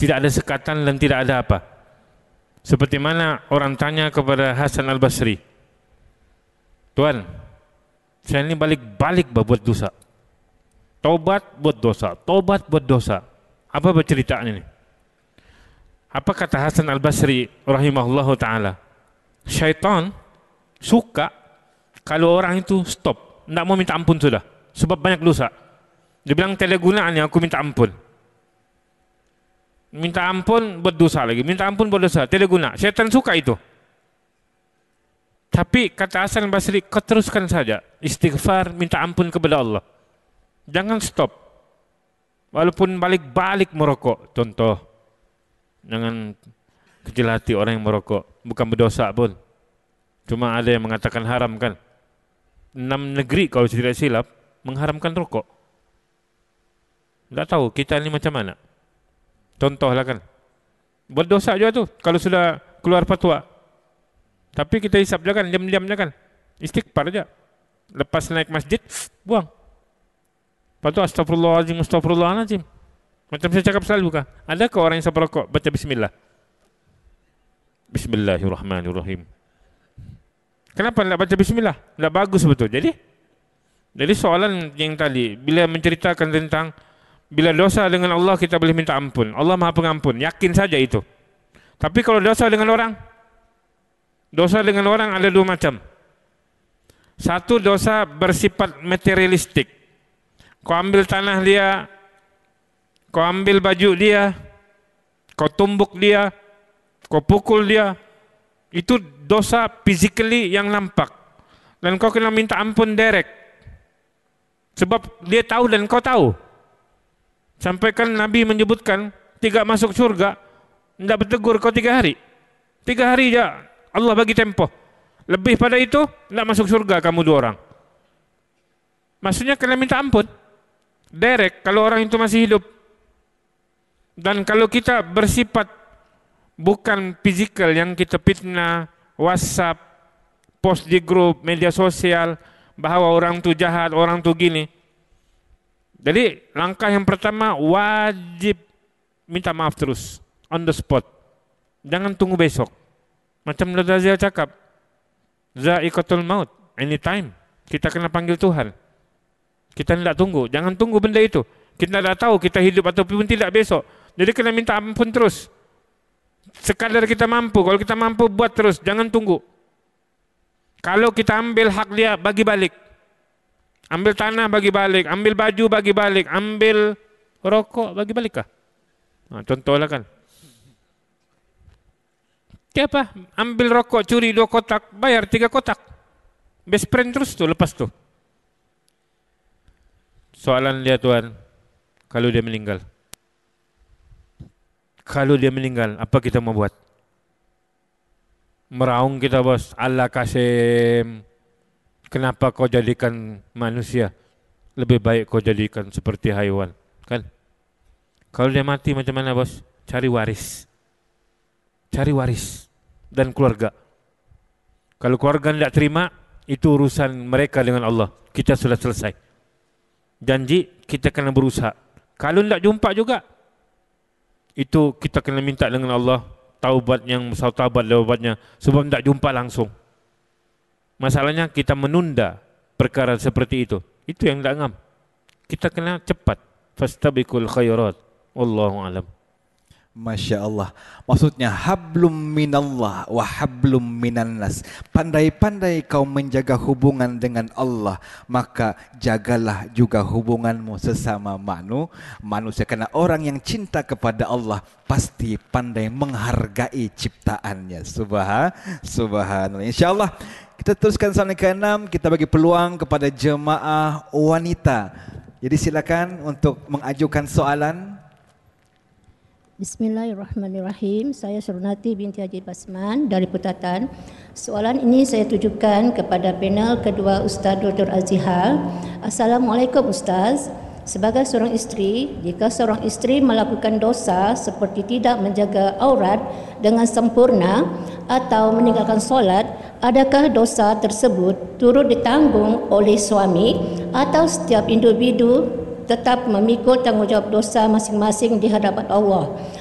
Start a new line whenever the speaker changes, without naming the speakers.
tidak ada sekatan dan tidak ada apa. Seperti mana orang tanya kepada Hasan Al-Basri, Tuan, saya ini balik-balik buat dosa, tobat buat dosa, tobat buat dosa. Apa bercerita ini? Apa kata Hasan Al-Basri rahimahullahu ta'ala? Syaitan suka kalau orang itu stop, tidak mau minta ampun sudah, sebab banyak dosa. Dia bilang tidak ada gunaannya aku minta ampun. Minta ampun buat dosa lagi, minta ampun buat dosa, tidak guna. Syaitan suka itu. Tapi kata Hasan Al-Basri, kau teruskan saja istighfar, minta ampun kepada Allah. Jangan stop. Walaupun balik-balik merokok, contoh, jangan kecil hati orang yang merokok, bukan berdosa pun. Cuma ada yang mengatakan haram kan. 6 negeri kalau tidak silap mengharamkan rokok. Tidak tahu kita ini macam mana. Contohlah kan, buat dosa juga tuh kalau sudah keluar fatwa. Tapi kita hisap aja kan, diam-diamnya kan, istighfar aja. Lepas naik masjid, buang. Lepas itu astagfirullahaladzim, astagfirullahaladzim. Macam saya cakap selalu kan, adakah orang yang sampai rokok baca bismillah? Bismillahirrahmanirrahim. Kenapa tidak baca bismillah? Tidak bagus betul. Jadi soalan yang tadi, bila menceritakan tentang bila dosa dengan Allah kita boleh minta ampun, Allah Maha Pengampun, yakin saja itu. Tapi kalau dosa dengan orang ada dua macam. Satu, dosa bersifat materialistik. Kau ambil tanah dia, kau ambil baju dia, kau tumbuk dia, kau pukul dia. Itu dosa physically yang nampak. Dan kau kena minta ampun direct. Sebab dia tahu dan kau tahu. Sampai kan Nabi menyebutkan 3 masuk surga, tidak bertegur kau 3 hari. 3 hari aja Allah bagi tempoh. Lebih pada itu tidak masuk surga kamu 2 orang. Maksudnya kena minta ampun direct kalau orang itu masih hidup. Dan kalau kita bersifat bukan physical yang kita fitnah, WhatsApp, post di grup, media sosial, bahwa orang itu jahat, orang itu gini. Jadi langkah yang pertama wajib minta maaf terus, on the spot. Jangan tunggu besok. Macam Razia cakap, Za'iqatul maut, anytime. Kita kena panggil Tuhan. Kita tidak tunggu, jangan tunggu benda itu. Kita tidak tahu kita hidup ataupun tidak besok. Jadi kena minta ampun terus. Sekadar kita mampu, kalau kita mampu buat terus, jangan tunggu. Kalau kita ambil hak dia, bagi balik. Ambil tanah bagi balik, ambil baju bagi balik, ambil rokok bagi balik kah? Nah, contohlah kan. Siapa? Ambil rokok, curi 2 kotak, bayar 3 kotak. Best friend terus tuh, lepas tuh. Soalan dia Tuhan, kalau dia meninggal. Kalau dia meninggal, apa kita mau buat? Meraung kita bos, Allah Kasim. Kenapa kau jadikan manusia? Lebih baik kau jadikan seperti haiwan, kan? Kalau dia mati macam mana bos? Cari waris. Cari waris dan keluarga. Kalau keluarga tidak terima, itu urusan mereka dengan Allah. Kita sudah selesai. Janji kita kena berusaha. Kalau tidak jumpa juga, itu kita kena minta dengan Allah taubat yang musatabat taubatnya, sebab tidak jumpa langsung. Masalahnya kita menunda perkara seperti itu. Itu yang tidak ngam. Kita kena cepat. Fastabiqul khairat. Wallahu alam.
Masya Allah. Maksudnya hablum minallah wa hablum minan nas. Pandai-pandai kau menjaga hubungan dengan Allah, maka jagalah juga hubunganmu sesama manusia. Karena orang yang cinta kepada Allah pasti pandai menghargai ciptaannya. Subhanallah. InsyaAllah kita teruskan soalan ke-6. Kita bagi peluang kepada jemaah wanita. Jadi silakan untuk mengajukan soalan.
Bismillahirrahmanirrahim. Saya Surnati binti Haji Basman dari Putatan. Soalan ini saya tujukan kepada panel kedua Ustaz Dr. Azhar. Assalamualaikum Ustaz. Sebagai seorang isteri, jika seorang isteri melakukan dosa seperti tidak menjaga aurat dengan sempurna atau meninggalkan solat, adakah dosa tersebut turut ditanggung oleh suami atau setiap individu tetap memikul tanggungjawab dosa masing-masing di hadapan Allah?